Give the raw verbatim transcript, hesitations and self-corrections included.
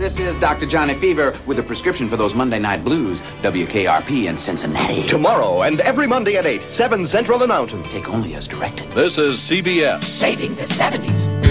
This is Doctor Johnny Fever with a prescription for those Monday night blues. W K R P in Cincinnati. Tomorrow and every Monday at eight, seven Central and Mountain. Take only as directed. This is C B S. Saving the seventies.